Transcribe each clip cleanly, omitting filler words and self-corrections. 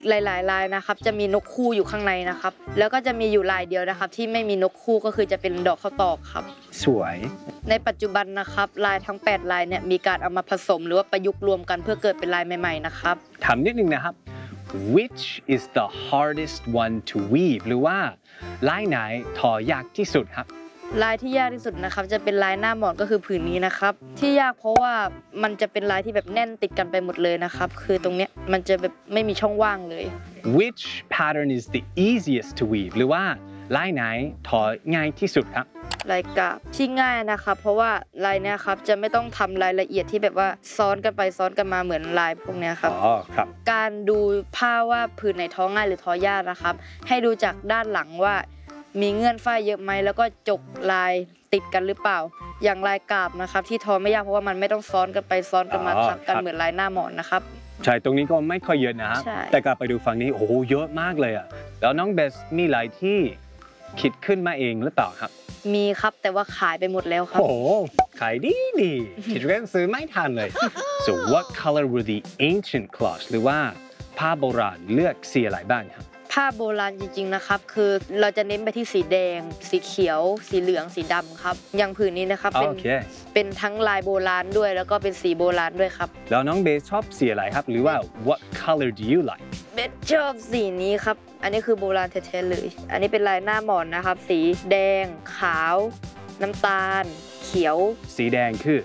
หลายๆลายนะครับจะมีนกคู่อยู่ข้างในนะครับแล้วก็จะมีอยู่ลายเดียวนะครับที่ไม่มีนกคู่ก็คือจะเป็นดอกข้าวตอกครับสวยในปัจจุบันนะครับลายทั้ง8ลายเนี่ยมีการเอามาผสมหรือว่าประยุกต์รวมกันเพื่อเกิดเป็นลายใหม่ๆนะครับถามนิดนึงนะครับ which is the hardest one to weave หรือว่าลายไหนทอยากที่สุดครับลายที่ยากที่สุดนะครับจะเป็นลายหน้าหมอนก็คือผืนนี้นะครับที่ยากเพราะว่ามันจะเป็นลายที่แบบแน่นติดกันไปหมดเลยนะครับคือตรงเนี้ยมันจะแบบไม่มีช่องว่างเลย which pattern is the easiest to weave หรือว่าลายไหนทอง่ายที่สุดครับลายกาบที่ง่ายนะครับเพราะว่าลายเนี้ยครับจะไม่ต้องทำรายละเอียดที่แบบว่าซ้อนกันไปซ้อนกันมาเหมือนลายพวกเนี้ยครับครับการดูผ้าว่าผืนไหนทอง่ายหรือทอยากนะครับให้ดูจากด้านหลังว่ามีเงื่อนฝ้ายเยอะไหมแล้วก็จกลายติดกันหรือเปล่าอย่างลายกาบนะครับที่ทอไม่ยากเพราะว่ามันไม่ต้องซ้อนกันไปซ้อนกันมาทับกันเหมือนลายหน้าหมอนนะครับใช่ตรงนี้ก็ไม่ค่อยเยอะนะแต่กลับไปดูฝั่งนี้โอ้โหเยอะมากเลยอ่ะแล้วน้องเบสมีลายที่คิดขึ้นมาเองหรือเปล่าครับมีครับแต่ว่าขายไปหมดแล้วครับโอ้ขายดีคิดว่าซื้อไม่ทันเลย so what color were the ancient cloths หรือว่าผ้าโบราณเลือกสีอะไรบ้างครับผ้าโบราณจริงๆนะครับคือเราจะเน้นไปที่สีแดงสีเขียวสีเหลืองสีดำครับอย่างผืนนี้นะครับเป็นทั้งลายโบราณด้วยแล้วก็เป็นสีโบราณด้วยครับแล้วน้องเบสชอบสีอะไรครับหรือว่า what color do you like เบสชอบสีนี้ครับอันนี้คือโบราณแท้ๆเลยอันนี้เป็นลายหน้าหมอนนะครับสีแดงขาวน้ำตาลเขียวสีแดงคือ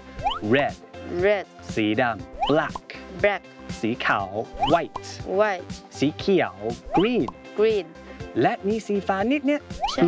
red สีดำ black สีขาว white สีเขียว green และมีสีฟ้านิดเนี่ย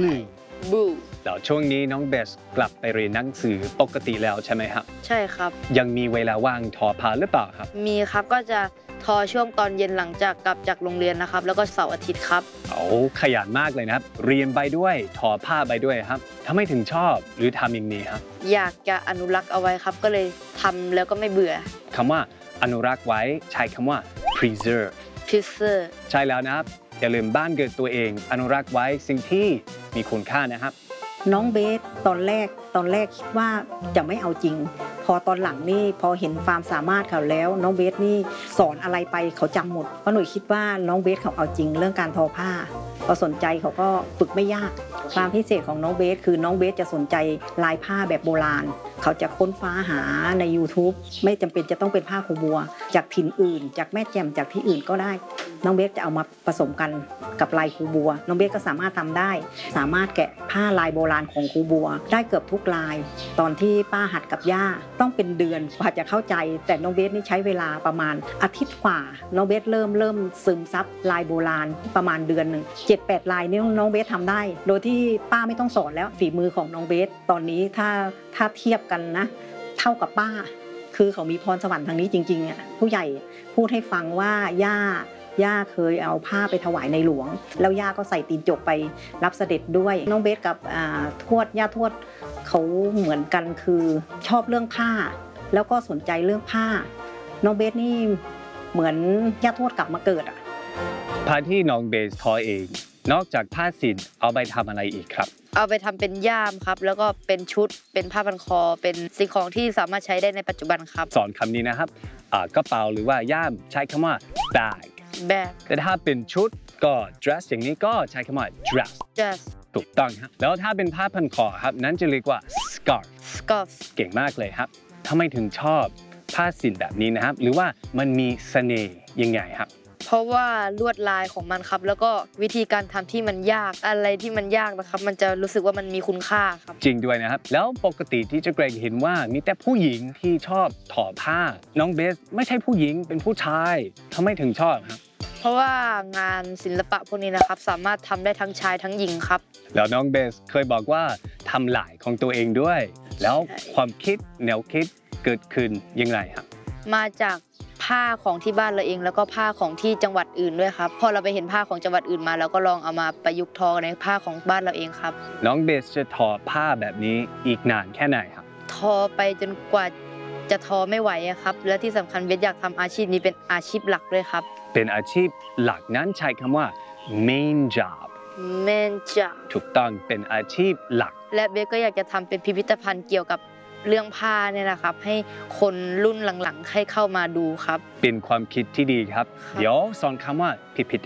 blue แล้วช่วงนี้น้องเบสกลับไปเรียนหนังสือปกติแล้วใช่ไหมครับใช่ครับยังมีเวลาว่างทอผ้าหรือเปล่าครับมีครับก็จะทอช่วงตอนเย็นหลังจากกลับจากโรงเรียนนะครับแล้วก็เสาร์อาทิตย์ครับขยันมากเลยนะครับเรียนไปด้วยทอผ้าไปด้วยครับทำไมถึงชอบหรือทำอย่างนี้ครับอยากจะอนุรักษ์เอาไว้ครับก็เลยทำแล้วก็ไม่เบื่อคำว่าอนุรักษ์ไว้ใช้คำว่า preserve ใช่แล้วนะครับอย่าลืมบ้านเกิดตัวเองอนุรักษ์ไว้สิ่งที่มีคุณค่านะครับน้องเบสตอนแรกคิดว่าจะไม่เอาจริงพอตอนหลังนี่พอเห็นความสามารถเขาแล้วน้องเบสนี่สอนอะไรไปเขาจำหมดเพราะหนูคิดว่าน้องเบสเขาเอาจริงเรื่องการทอผ้าพอสนใจเขาก็ฝึกไม่ยากความพิเศษของน้องเบสคือน้องเบสจะสนใจลายผ้าแบบโบราณเขาจะค้นฟ้าหาใน YouTube ไม่จำเป็นจะต้องเป็นผ้าคูบัวจากถิ่นอื่นจากแม่แจ่มจากที่อื่นก็ได้น้องเบสจะเอามาผสมกันกับลายคูบัวน้องเบสก็สามารถทำได้สามารถแกะผ้าลายโบราณของคูบัวได้เกือบทุกลายตอนที่ป้าหัดกับย่าต้องเป็นเดือนกว่าจะเข้าใจแต่น้องเบสนี่ใช้เวลาประมาณอาทิตย์กว่าน้องเบสเริ่มซึมซับลายโบราณประมาณเดือนนึง 7-8 ลายนี่น้องเบสทำได้โดยที่ป้าไม่ต้องสอนแล้วฝีมือของน้องเบสตอนนี้ถ้าเทียบกันนะเท่ากับป้าคือเขามีพรสวรรค์ทางนี้จริงๆอ่ะผู้ใหญ่พูดให้ฟังว่าย่าเคยเอาผ้าไปถวายในหลวงแล้วย่าก็ใส่ตีนจกไปรับเสด็จด้วยน้องเบสกับย่าทวดเขาเหมือนกันคือชอบเรื่องผ้าแล้วก็สนใจเรื่องผ้าน้องเบสนี่เหมือนย่าทวดกลับมาเกิดอ่ะผ้าที่น้องเบสทอเองนอกจากผ้าสิ้นเอาไปทำอะไรอีกครับเอาไปทำเป็นย่ามครับแล้วก็เป็นชุดเป็นผ้าพันคอเป็นสิ่งของที่สามารถใช้ได้ในปัจจุบันครับสอนคำนี้นะครับกระเป๋าหรือว่าย่ามใช้คำว่า bag แต่ถ้าเป็นชุดก็ dress อย่างนี้ก็ใช้คำว่า dress ถูกต้องครับแล้วถ้าเป็นผ้าพันคอครับนั้นจะเรียกว่า scarf เก่งมากเลยครับทำไมถึงชอบผ้าสิ้นแบบนี้นะครับหรือว่ามันมีเสน่ห์ยังไงครับเพราะว่าลวดลายของมันครับแล้วก็วิธีการทำที่มันยากอะไรที่มันยากนะครับมันจะรู้สึกว่ามันมีคุณค่าครับจริงด้วยนะครับแล้วปกติที่เจ้าเกรกเห็นว่ามีแต่ผู้หญิงที่ชอบทอผ้าน้องเบสไม่ใช่ผู้หญิงเป็นผู้ชายทำไมถึงชอบครับเพราะว่างานศิลปะพวกนี้นะครับสามารถทำได้ทั้งชายทั้งหญิงครับแล้วน้องเบสเคยบอกว่าทำลายของตัวเองด้วยแล้วความคิดแนวคิดเกิดขึ้นยังไงครับมาจากผ้าของที่บ้านเราเองแล้วก็ผ้าของที่จังหวัดอื่นด้วยครับพอเราไปเห็นผ้าของจังหวัดอื่นมาแล้วก็ลองเอามาประยุกต์ทอในผ้าของบ้านเราเองครับน้องเบสจะทอผ้าแบบนี้อีกนานแค่ไหนครับทอไปจนกว่าจะทอไม่ไหวครับและที่สำคัญเบสอยากทำอาชีพนี้เป็นอาชีพหลักด้วยครับเป็นอาชีพหลักนั้นใช้คำว่า main job ถูกต้องเป็นอาชีพหลักและเบสก็อยากจะทำเป็นพิพิธภัณฑ์เกี่ยวกับเรื่องผ้าเนี่ยนะครับให้คนรุ่นหลังๆให้เข้ามาดูครับเป็นความคิดที่ดีครับเดี๋ยวสอนคำว่าพิพิธ